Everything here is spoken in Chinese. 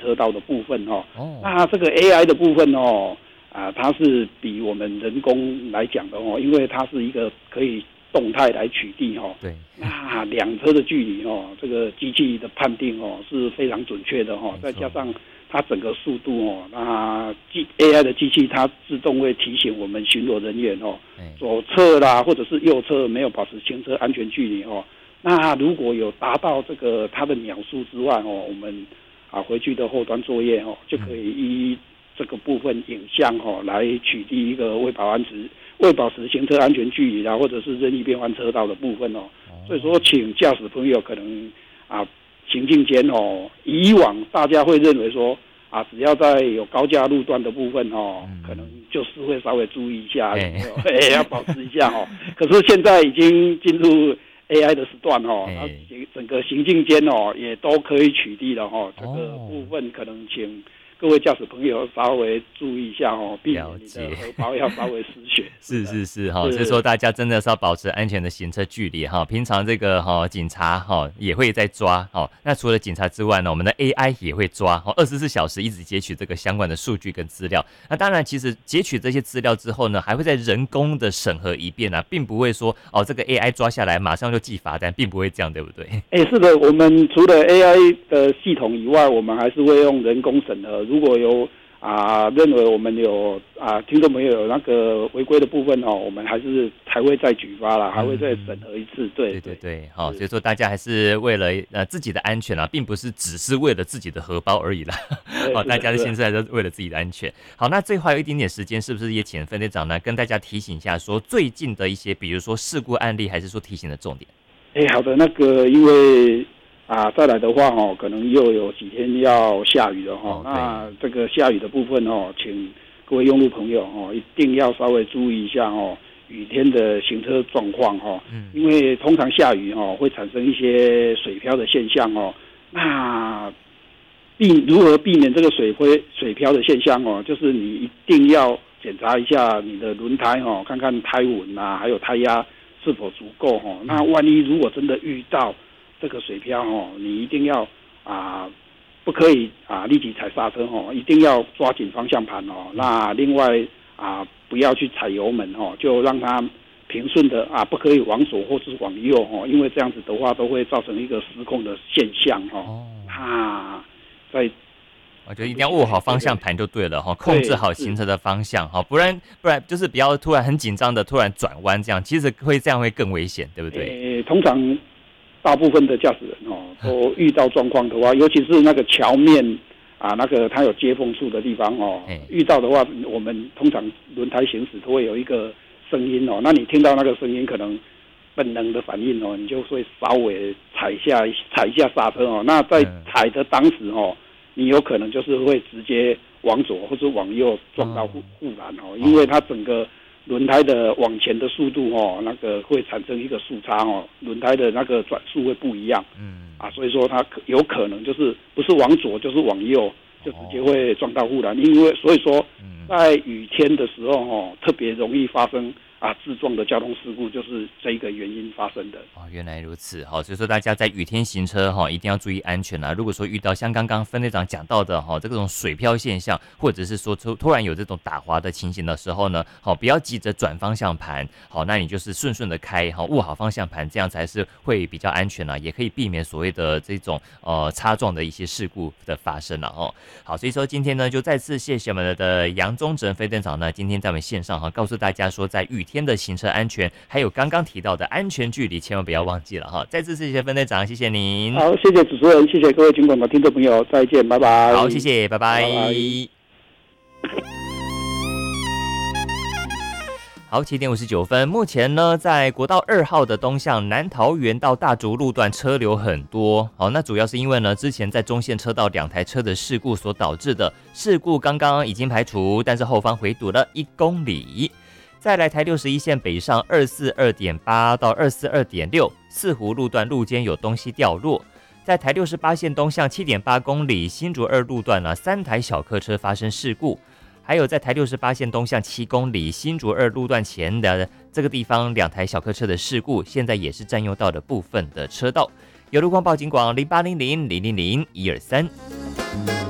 车道的部分那这个 AI 的部分它是比我们人工来讲的因为它是一个可以动态来取缔对， 那两车的距离这个机器的判定是非常准确的再加上它整个速度那AI 的机器它自动会提醒我们巡逻人员左侧啦或者是右侧没有保持行车安全距离那如果有达到这个它的秒数之外我们回去的后端作业就可以依这个部分影像来取缔一个未保持行车安全距离啦，或者是任意变换车道的部分所以说，请驾驶朋友可能行进间以往大家会认为说只要在有高架路段的部分可能就是会稍微注意一下，要保持一下可是现在已经进入 AI 的时段它整个行进间也都可以取缔了这个部分可能请各位驾驶朋友稍微注意一下避免你的荷包要稍微失血。 是所以说大家真的是要保持安全的行车距离平常这个警察也会在抓那除了警察之外呢，我们的 AI 也会抓24小时一直截取这个相关的数据跟资料。那当然，其实截取这些资料之后呢，还会在人工的审核一遍并不会说这个 AI 抓下来马上就记罚单，并不会这样，对不对？ 是的，我们除了 AI 的系统以外，我们还是会用人工审核。如果有认为我们有听众朋友有那个违规的部分我们还会再举发啦，还会再审核一次。对， 所以说大家还是为了自己的安全并不是只是为了自己的荷包而已啦。大家现在都为了自己的安全。好，那最后还有一点点时间，是不是也请分队长呢跟大家提醒一下，说最近的一些比如说事故案例，还是说提醒的重点？ 好的，那个因为再来的话可能又有几天要下雨了那这个下雨的部分请各位用路朋友一定要稍微注意一下雨天的行车状况因为通常下雨会产生一些水漂的现象那如何避免这个水漂的现象就是你一定要检查一下你的轮胎看看胎纹还有胎压是否足够那万一如果真的遇到这个水漂你一定要不可以立即踩刹车一定要抓紧方向盘那另外不要去踩油门就让它平顺的不可以往左或是往右因为这样子的话都会造成一个失控的现象我觉得一定要握好方向盘就对了控制好行车的方向不然就是不要突然很紧张的突然转弯，这样其实这样会更危险，对不对？ 通常大部分的驾驶人都遇到状况的话，尤其是那个桥面那个它有接缝处的地方遇到的话，我们通常轮胎行驶都会有一个声音那你听到那个声音，可能本能的反应你就会稍微踩一下刹车那在踩的当时你有可能就是会直接往左或者往右撞到护栏因为它整个轮胎的往前的速度那个会产生一个速差轮胎的那个转速会不一样所以说它有可能就是不是往左就是往右，就直接会撞到护栏所以说在雨天的时候特别容易发生自撞的交通事故，就是这一个原因发生的原来如此所以说大家在雨天行车一定要注意安全如果说遇到像刚刚分队长讲到的这种水漂现象，或者是说突然有这种打滑的情形的时候呢不要急着转方向盘那你就是顺的开握好方向盘，这样才是会比较安全也可以避免所谓的这种擦撞的一些事故的发生好，所以说今天呢就再次谢谢我们的杨宗哲分队长呢，今天在我们线上告诉大家说，在雨天的行车安全，还有刚刚提到的安全距离，千万不要忘记了再次谢谢分队长，谢谢您。 好，谢谢主持人，谢谢各位警广的听众朋友，再见，拜拜。 好，谢谢，拜拜。好，7点59分。目前呢，在国道2号的东向南桃园到大竹路段车流很多。好，那主要是因为呢，之前在中线车道2台车的事故所导致的事故，刚刚已经排除，但是后方回堵了1公里。再来台61线北上242.8到242.6，四湖路段路肩有东西掉落。在台68线东向7.8公里新竹2路段3台小客车发生事故。还有在台68线东向7公里新竹2路段前的这个地方，2台小客车的事故，现在也是占用到了部分的车道。有路况报警广0800000123。